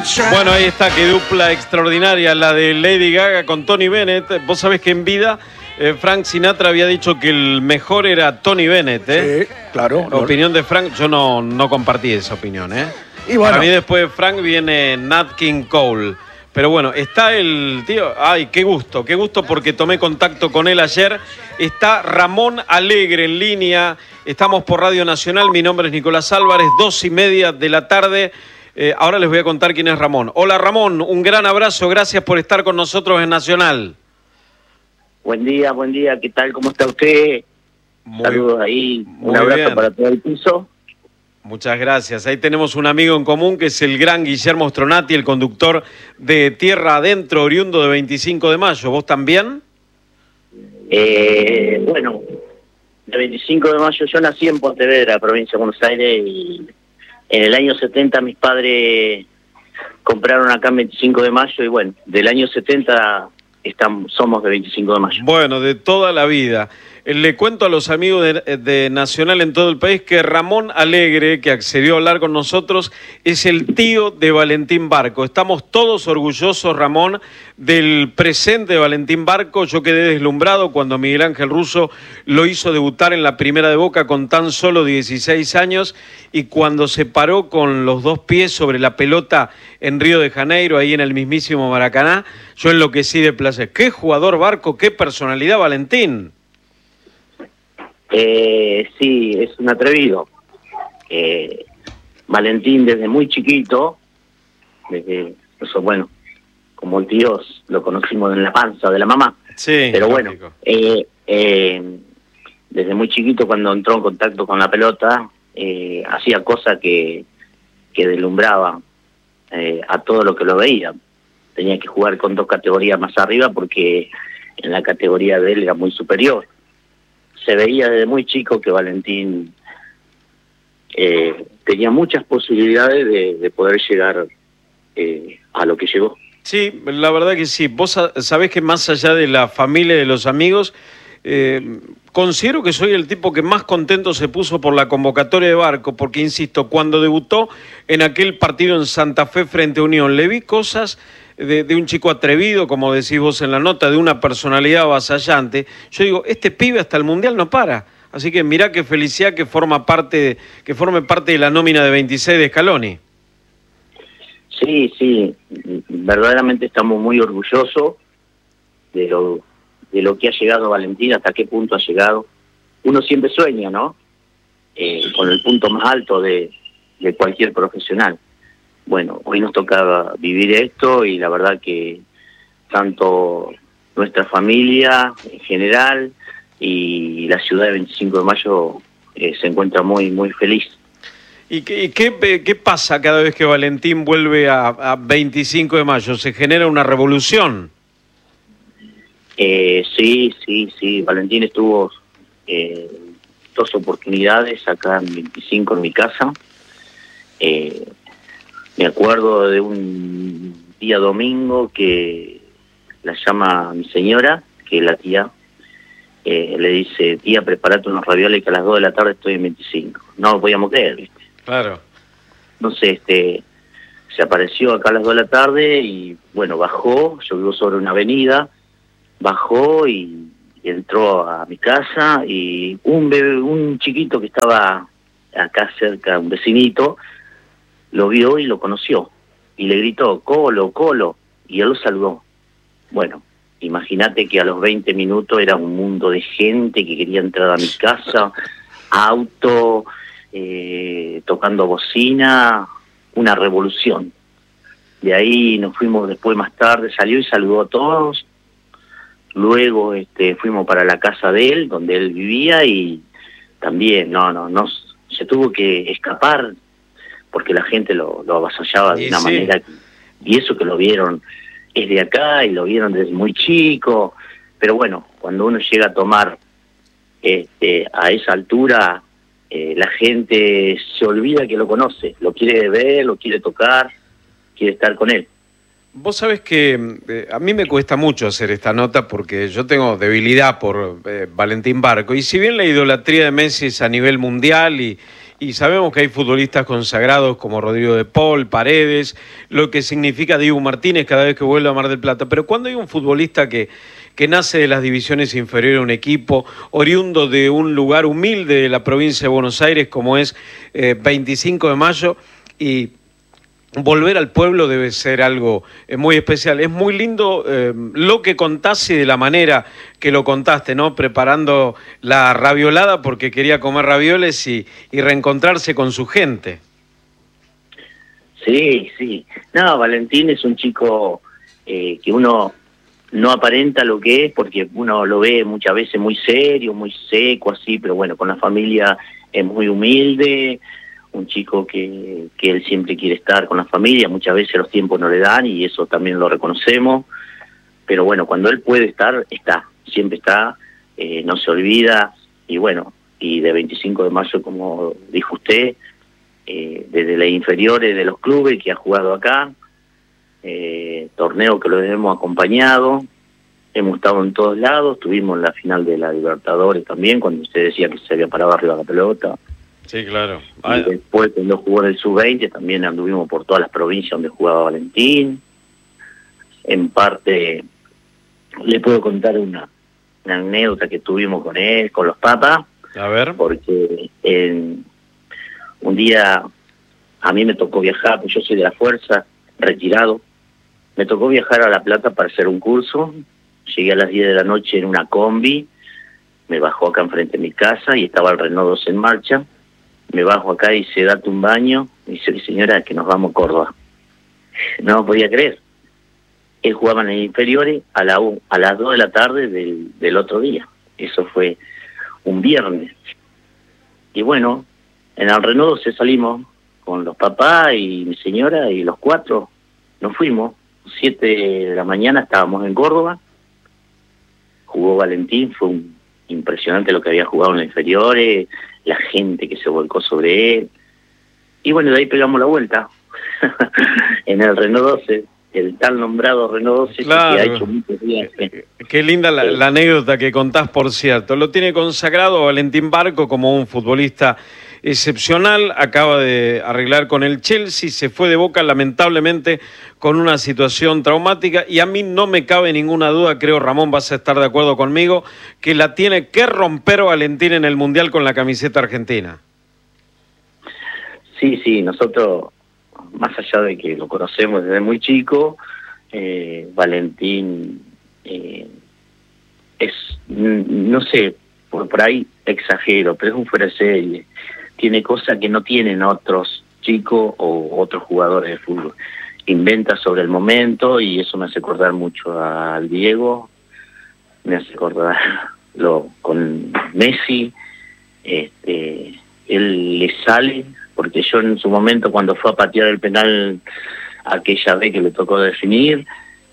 Bueno, ahí está, qué dupla extraordinaria la de Lady Gaga con Tony Bennett. Vos sabés que en vida Frank Sinatra había dicho que el mejor era Tony Bennett, ¿eh? Sí, claro. La opinión de Frank, yo no compartí esa opinión, ¿eh? Y bueno, para mí después de Frank viene Nat King Cole. Pero bueno, está el tío, ay, qué gusto porque tomé contacto con él ayer. Está Ramón Alegre en línea, estamos por Radio Nacional, mi nombre es Nicolás Álvarez, 2:30 de la tarde. Ahora les voy a contar quién es Ramón. Hola Ramón, un gran abrazo, gracias por estar con nosotros en Nacional. Buen día, ¿qué tal? ¿Cómo está usted? Saludos ahí, un abrazo bien para todo el piso. Muchas gracias. Ahí tenemos un amigo en común que es el gran Guillermo Stronati, el conductor de Tierra Adentro, oriundo de 25 de mayo. ¿Vos también? Bueno, de 25 de mayo yo nací en Pontevedra, provincia de Buenos Aires, y en el año 70 mis padres compraron acá en 25 de mayo y bueno, del año 70 somos de 25 de mayo. Bueno, de toda la vida. Le cuento a los amigos de Nacional en todo el país que Ramón Alegre, que accedió a hablar con nosotros, es el tío de Valentín Barco. Estamos todos orgullosos, Ramón, del presente de Valentín Barco. Yo quedé deslumbrado cuando Miguel Ángel Russo lo hizo debutar en la primera de Boca con tan solo 16 años y cuando se paró con los dos pies sobre la pelota en Río de Janeiro, ahí en el mismísimo Maracaná, yo enloquecí de placer. ¡Qué jugador Barco! ¡Qué personalidad Valentín! Sí, es un atrevido. Valentín desde muy chiquito, desde eso, bueno, como el tío lo conocimos en la panza de la mamá. Sí, pero bueno, desde muy chiquito cuando entró en contacto con la pelota, hacía cosas que deslumbraba a todo lo que lo veía. Tenía que jugar con 2 categorías más arriba porque en la categoría de él era muy superior. Se veía desde muy chico que Valentín tenía muchas posibilidades de poder llegar a lo que llegó. Sí, la verdad que sí. Vos sabés que más allá de la familia y de los amigos, considero que soy el tipo que más contento se puso por la convocatoria de Barco, porque, insisto, cuando debutó en aquel partido en Santa Fe frente a Unión, le vi cosas de un chico atrevido, como decís vos en la nota, de una personalidad avasallante. Yo digo, este pibe hasta el Mundial no para. Así que mirá qué felicidad que forme parte de la nómina de 26 de Scaloni. Sí, verdaderamente estamos muy orgullosos de lo que ha llegado Valentín, hasta qué punto ha llegado. Uno siempre sueña, ¿no? Con el punto más alto de cualquier profesional. Bueno, hoy nos toca vivir esto y la verdad que tanto nuestra familia en general y la ciudad de 25 de mayo se encuentra muy, muy feliz. ¿Y qué pasa cada vez que Valentín vuelve a 25 de mayo? ¿Se genera una revolución? Sí. Valentín estuvo 2 oportunidades acá en 25 en mi casa. Me acuerdo de un día domingo que la llama mi señora, que es la tía, le dice, tía, prepárate unos ravioles que a las 2 de la tarde estoy en 25. No lo podíamos creer, ¿viste? Claro. Entonces, se apareció acá a las 2 de la tarde y, bueno, bajó, yo vivo sobre una avenida, bajó y entró a mi casa y un chiquito que estaba acá cerca, un vecinito, lo vio y lo conoció y le gritó, Colo, Colo, y él lo saludó. Bueno, imagínate que a los 20 minutos era un mundo de gente que quería entrar a mi casa, auto, tocando bocina, una revolución. De ahí nos fuimos después más tarde, salió y saludó a todos. Luego fuimos para la casa de él, donde él vivía, y también se tuvo que escapar porque la gente lo avasallaba de una manera y eso que lo vieron es de acá y lo vieron desde muy chico, pero bueno, cuando uno llega a tomar a esa altura, la gente se olvida que lo conoce, lo quiere ver, lo quiere tocar, quiere estar con él. Vos sabés que a mí me cuesta mucho hacer esta nota porque yo tengo debilidad por Valentín Barco, y si bien la idolatría de Messi es a nivel mundial y y sabemos que hay futbolistas consagrados como Rodrigo de Paul, Paredes, lo que significa Diego Martínez cada vez que vuelve a Mar del Plata, pero cuando hay un futbolista que nace de las divisiones inferiores de un equipo, oriundo de un lugar humilde de la provincia de Buenos Aires como es 25 de Mayo, y volver al pueblo debe ser algo muy especial. Es muy lindo lo que contaste y de la manera que lo contaste, ¿no? Preparando la raviolada porque quería comer ravioles y reencontrarse con su gente. Sí, sí. No, Valentín es un chico que uno no aparenta lo que es, porque uno lo ve muchas veces muy serio, muy seco, así, pero bueno, con la familia es muy humilde, un chico que él siempre quiere estar con la familia, muchas veces los tiempos no le dan y eso también lo reconocemos, pero bueno, cuando él puede estar, está, siempre está, no se olvida, y bueno, y de 25 de mayo, como dijo usted, desde las inferiores de los clubes que ha jugado acá, torneo que lo hemos acompañado, hemos estado en todos lados, tuvimos la final de la Libertadores también, cuando usted decía que se había parado arriba de la pelota. Sí, claro. Y después cuando jugó en el Sub-20 también anduvimos por todas las provincias donde jugaba Valentín. En parte le puedo contar una anécdota que tuvimos con él, con los papas. A ver. Porque un día a mí me tocó viajar, pues yo soy de la fuerza, retirado. Me tocó viajar a La Plata para hacer un curso. Llegué a las 10 de la noche en una combi, me bajó acá enfrente de mi casa y estaba el Renault 2 en marcha. Me bajo acá y dice, date un baño. Me dice, señora, que nos vamos a Córdoba. No lo podía creer. Él jugaba en las inferiores a las 2 de la tarde del otro día. Eso fue un viernes. Y bueno, en el Renault 2 salimos con los papás y mi señora y los 4 nos fuimos. 7 de la mañana estábamos en Córdoba. Jugó Valentín, fue impresionante lo que había jugado en las inferiores, la gente que se volcó sobre él. Y bueno, de ahí pegamos la vuelta en el Renault 12, el tal nombrado Renault 12, claro, que ha hecho muchos días. Qué linda la anécdota que contás, por cierto. Lo tiene consagrado Valentín Barco como un futbolista excepcional, acaba de arreglar con el Chelsea, se fue de Boca lamentablemente con una situación traumática y a mí no me cabe ninguna duda, creo Ramón vas a estar de acuerdo conmigo, que la tiene que romper Valentín en el Mundial con la camiseta argentina. Sí, nosotros, más allá de que lo conocemos desde muy chico, Valentín es, no sé, por ahí exagero, pero es un fuera de serie. Tiene cosas que no tienen otros chicos o otros jugadores de fútbol. Inventa sobre el momento y eso me hace acordar mucho al Diego, me hace acordar con Messi. Él le sale, porque yo en su momento cuando fue a patear el penal aquella vez que le tocó definir,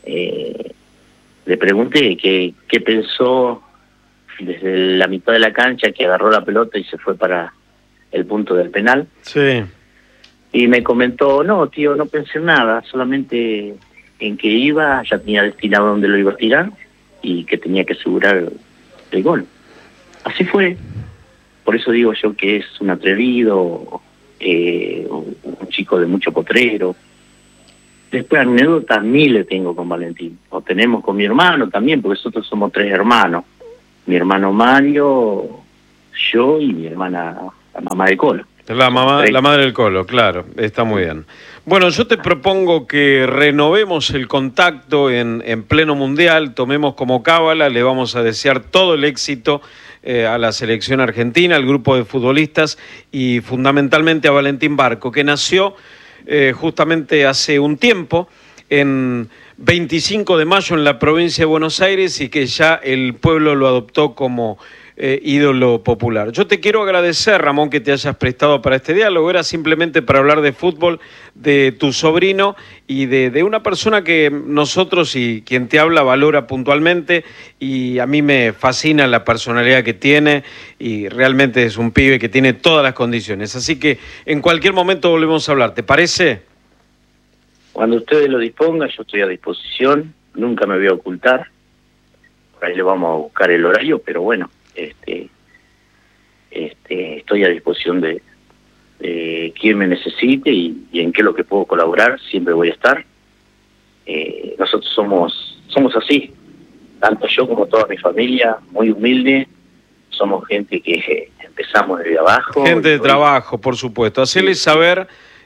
le pregunté qué pensó desde la mitad de la cancha, que agarró la pelota y se fue para el punto del penal. Sí. Y me comentó, no, tío, no pensé en nada, solamente en que iba, ya tenía destinado donde lo iba a tirar y que tenía que asegurar el gol. Así fue. Por eso digo yo que es un atrevido, un chico de mucho potrero. Después anécdotas miles tengo con Valentín, o tenemos con mi hermano también, porque nosotros somos 3 hermanos. Mi hermano Mario, yo y mi hermana, la mamá de Colo. La madre del Colo, claro, está muy bien. Bueno, yo te propongo que renovemos el contacto en pleno mundial, tomemos como cábala, le vamos a desear todo el éxito a la selección argentina, al grupo de futbolistas y fundamentalmente a Valentín Barco, que nació justamente hace un tiempo en 25 de mayo en la provincia de Buenos Aires y que ya el pueblo lo adoptó como ídolo popular. Yo te quiero agradecer, Ramón, que te hayas prestado para este diálogo. Era simplemente para hablar de fútbol, de tu sobrino y de una persona que nosotros y quien te habla valora puntualmente, y a mí me fascina la personalidad que tiene y realmente es un pibe que tiene todas las condiciones. Así que en cualquier momento volvemos a hablar. ¿Te parece? Cuando ustedes lo dispongan, yo estoy a disposición. Nunca me voy a ocultar. Por ahí le vamos a buscar el horario, pero bueno. Estoy a disposición de quien me necesite y en qué es lo que puedo colaborar, siempre voy a estar. Nosotros somos así, tanto yo como toda mi familia, muy humilde, somos gente que empezamos desde abajo. Gente de trabajo, por supuesto. Hacerle saber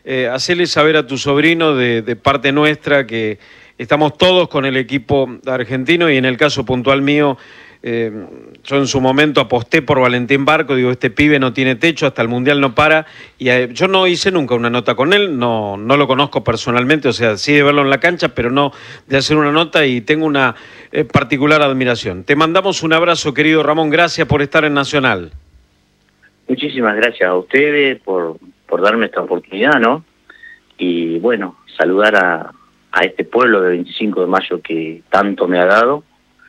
a tu sobrino de parte nuestra que estamos todos con el equipo argentino y en el caso puntual mío, yo en su momento aposté por Valentín Barco, digo, este pibe no tiene techo, hasta el Mundial no para, y yo no hice nunca una nota con él, no lo conozco personalmente, o sea, sí de verlo en la cancha, pero no de hacer una nota, y tengo una particular admiración. Te mandamos un abrazo, querido Ramón, gracias por estar en Nacional. Muchísimas gracias a ustedes por darme esta oportunidad, ¿no? Y bueno, saludar a este pueblo de 25 de mayo que tanto me ha dado.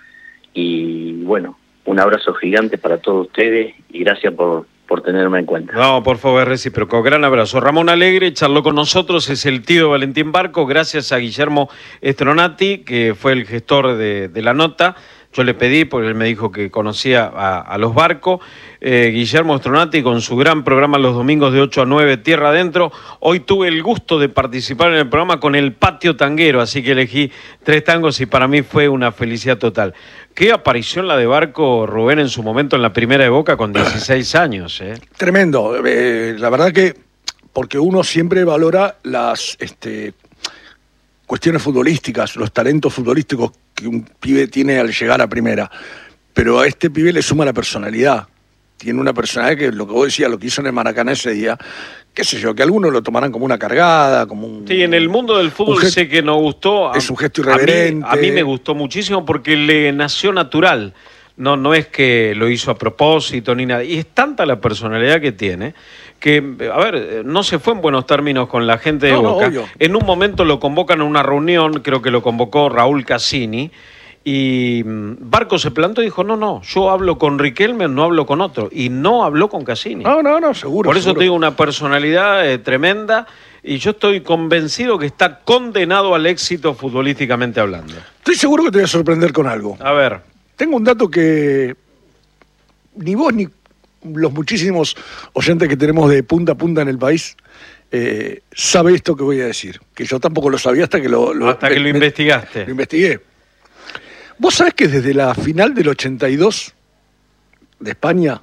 Y bueno, un abrazo gigante para todos ustedes y gracias por tenerme en cuenta. No, por favor, recíproco. Gran abrazo. Ramón Alegre charló con nosotros, es el tío de Valentín Barco, gracias a Guillermo Stronati, que fue el gestor de la nota. Yo le pedí, porque él me dijo que conocía a los Barcos. Guillermo Stronati con su gran programa los domingos de 8 a 9, Tierra Adentro. Hoy tuve el gusto de participar en el programa con el Patio Tanguero, así que elegí 3 tangos y para mí fue una felicidad total. Qué aparición la de Barco, Rubén, en su momento en la primera de Boca con 16 años. Tremendo. La verdad que, porque uno siempre valora las cuestiones futbolísticas, los talentos futbolísticos que un pibe tiene al llegar a primera, pero a este pibe le suma la personalidad. Tiene una personalidad que, lo que vos decías, lo que hizo en el Maracaná ese día, qué sé yo, que algunos lo tomarán como una cargada, como un... Sí, en el mundo del fútbol sé que nos gustó. Es un gesto irreverente. A mí me gustó muchísimo porque le nació natural. No es que lo hizo a propósito ni nada. Y es tanta la personalidad que tiene que, a ver, no se fue en buenos términos con la gente de Boca. Obvio. En un momento lo convocan a una reunión, creo que lo convocó Raúl Cassini, y Barco se plantó y dijo, no, yo hablo con Riquelme, no hablo con otro. Y no habló con Cassini. No, seguro. Por eso seguro. te digo, una personalidad tremenda, y yo estoy convencido que está condenado al éxito futbolísticamente hablando. Estoy seguro que te voy a sorprender con algo. A ver. Tengo un dato que ni vos ni los muchísimos oyentes que tenemos de punta a punta en el país sabe esto que voy a decir. Que yo tampoco lo sabía hasta que lo investigaste. Lo investigué. ¿Vos sabés que desde la final del 82 de España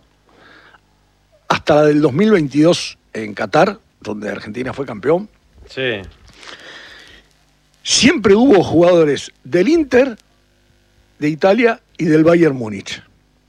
hasta la del 2022 en Qatar, donde Argentina fue campeón, sí, siempre hubo jugadores del Inter, de Italia y del Bayern Múnich?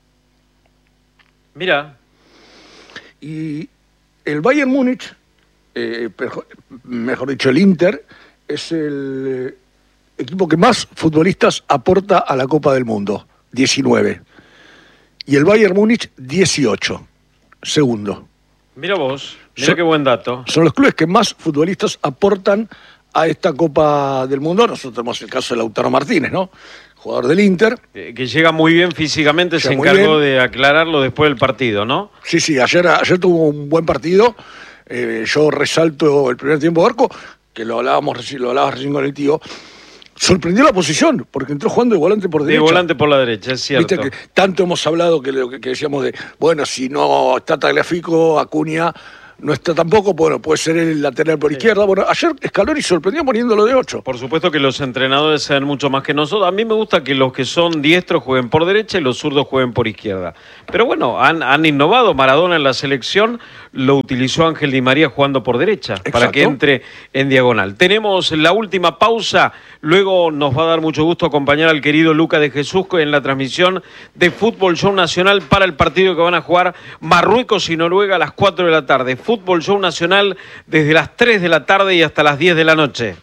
Mira. Y el Bayern Múnich, mejor dicho, el Inter, es el equipo que más futbolistas aporta a la Copa del Mundo, 19. Y el Bayern Múnich, 18, segundo. Mira vos, mira qué buen dato. Son los clubes que más futbolistas aportan a esta Copa del Mundo. Nosotros tenemos el caso de Lautaro Martínez, ¿no? Jugador del Inter. Que llega muy bien físicamente, se encargó de aclararlo después del partido, ¿no? Sí, ayer tuvo un buen partido. Yo resalto el primer tiempo de Barco, que lo hablaba recién con el tío. Sorprendió la posición, porque entró jugando de volante por derecha. De volante por la derecha, es cierto. Viste que tanto hemos hablado que decíamos de, bueno, si no está Tagliafico, Acuña no está tampoco, bueno, puede ser el lateral por izquierda. Bueno, ayer Scaloni sorprendió poniéndolo de 8. Por supuesto que los entrenadores saben mucho más que nosotros. A mí me gusta que los que son diestros jueguen por derecha y los zurdos jueguen por izquierda. Pero bueno, han innovado. Maradona en la selección lo utilizó Ángel Di María jugando por derecha. Exacto. Para que entre en diagonal. Tenemos la última pausa. Luego nos va a dar mucho gusto acompañar al querido Luca de Jesús en la transmisión de Fútbol Show Nacional para el partido que van a jugar Marruecos y Noruega a las 4 de la tarde. Fútbol Show Nacional desde las 3 de la tarde y hasta las 10 de la noche.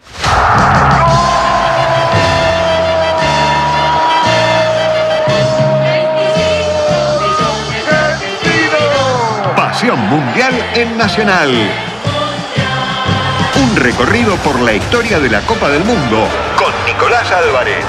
Pasión mundial en Nacional. Un recorrido por la historia de la Copa del Mundo con Nicolás Álvarez.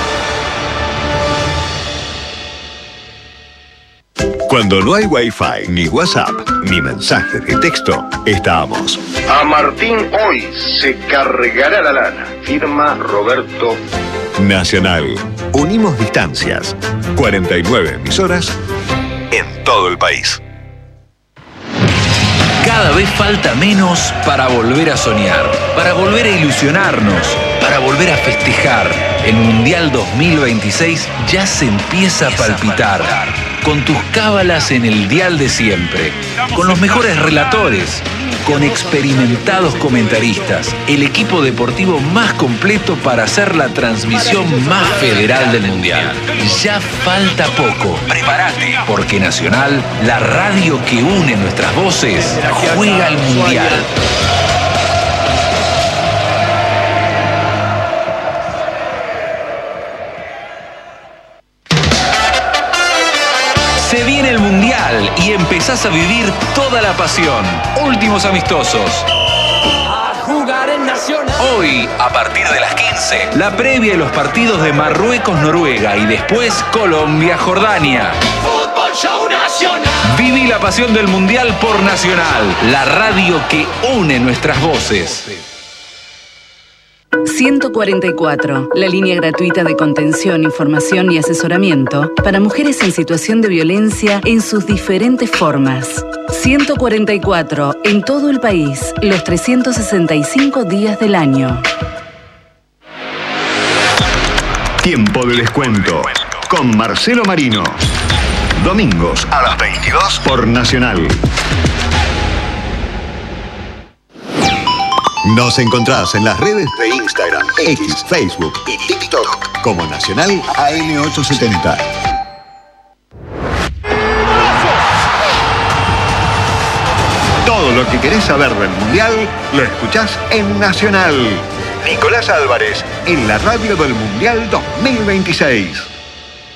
Cuando no hay Wi-Fi, ni WhatsApp, ni mensajes de texto, estamos. A Martín hoy se cargará la lana. Firma Roberto. Nacional. Unimos distancias. 49 emisoras en todo el país. Cada vez falta menos para volver a soñar, para volver a ilusionarnos, para volver a festejar. El Mundial 2026 ya se empieza a palpitar. Con tus cábalas en el dial de siempre, con los mejores relatores, con experimentados comentaristas, el equipo deportivo más completo para hacer la transmisión más federal del Mundial. Ya falta poco. Prepárate, porque Nacional, la radio que une nuestras voces, juega al Mundial. Se viene el Mundial y empezás a vivir toda la pasión. Últimos amistosos. Hoy, a partir de las 15, la previa de los partidos de Marruecos-Noruega y después Colombia-Jordania. Fútbol Show Nacional. Viví la pasión del Mundial por Nacional, la radio que une nuestras voces. 144, la línea gratuita de contención, información y asesoramiento para mujeres en situación de violencia en sus diferentes formas. 144, en todo el país, los 365 días del año. Tiempo de descuento con Marcelo Marino. Domingos a las 22 por Nacional. Nos encontrás en las redes de Instagram, X, Facebook y TikTok como Nacional AM870. Todo lo que querés saber del Mundial lo escuchás en Nacional. Nicolás Álvarez, en la radio del Mundial 2026.